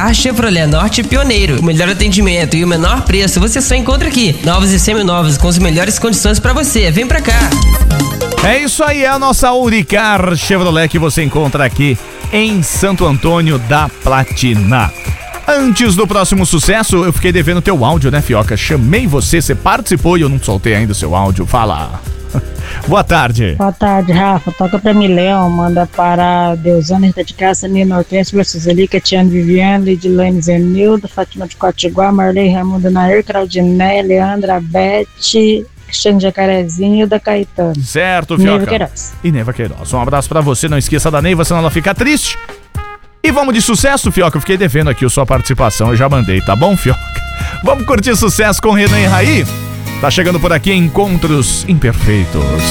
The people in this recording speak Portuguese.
Auricar Chevrolet Norte pioneiro. O melhor atendimento e o menor preço você só encontra aqui. Novos e seminovos com as melhores condições pra você. Vem pra cá. É isso aí, é a nossa Auricar Chevrolet que você encontra aqui em Santo Antônio da Platina. Antes do próximo sucesso, eu fiquei devendo teu áudio, né, Fioca? Chamei você participou e eu não soltei ainda o seu áudio. Fala. Boa tarde. Boa tarde, Rafa. Toca pra mim, Leão. Manda para Deusana, Rita de Caça, Nina Hortência, Versuseli, Catiane Viviane, Lidilane Zenildo, Fátima de Cotiguá, Marley Raimundo Nair, Claudiné, Leandra, Beth, Cristiano Jacarezinho e da Caetano. Certo, Fioca. Neiva Queiroz. E Neiva Queiroz. Um abraço pra você, não esqueça da Neiva, senão ela fica triste. E vamos de sucesso, Fioca. Eu fiquei devendo aqui a sua participação, eu já mandei, tá bom, Fioca? Vamos curtir sucesso com Renan e Raí? Tá chegando por aqui Encontros Imperfeitos.